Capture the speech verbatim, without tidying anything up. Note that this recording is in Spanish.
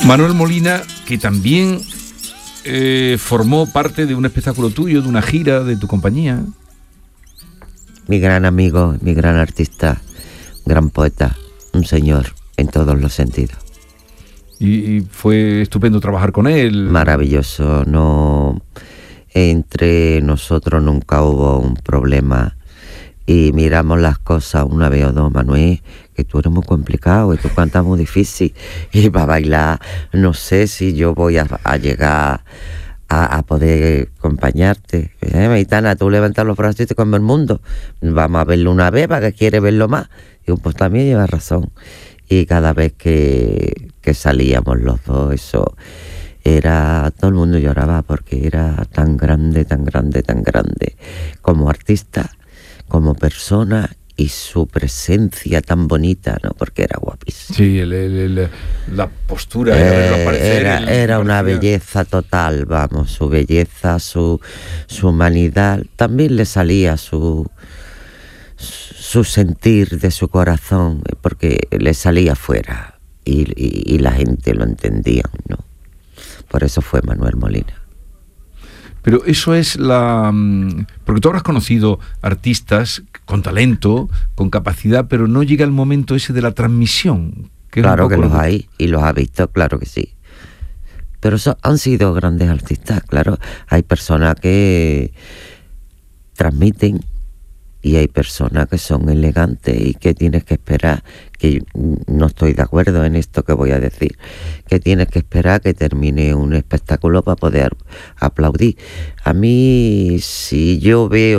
Manuel Molina, que también eh, formó parte de un espectáculo tuyo, de una gira de tu compañía. Mi gran amigo, mi gran artista, gran poeta, un señor en todos los sentidos. Y, y fue estupendo trabajar con él. Maravilloso, no, entre nosotros nunca hubo un problema y miramos las cosas una vez o dos. Manuel, que tú eres muy complicado y tú cantas muy difícil y para bailar no sé si yo voy a, a llegar a, a poder acompañarte. ¿Eh, Maitana, tú levantas los brazos y te come el mundo. Vamos a verlo una vez para que quiere verlo más. Digo, pues también llevas razón. Y cada vez que, que salíamos los dos, eso era, todo el mundo lloraba porque era tan grande, tan grande, tan grande como artista, como persona, y su presencia tan bonita, ¿no? Porque era guapísimo. Sí, el, el, el, la postura, era, eh, aparecer, era, el, era una parecía... belleza total, vamos, su belleza, su, su humanidad, también le salía su, su sentir de su corazón, porque le salía fuera y, y, y la gente lo entendía, ¿no? Por eso fue Manuel Molina. Pero eso es la... Porque tú habrás conocido artistas con talento, con capacidad, pero no llega el momento ese de la transmisión. Que claro que los lo... hay, y los ha visto, claro que sí. Pero eso, han sido grandes artistas, claro. Hay personas que transmiten y hay personas que son elegantes y que tienes que esperar, que no estoy de acuerdo en esto que voy a decir, que tienes que esperar que termine un espectáculo para poder aplaudir. A mí, si yo veo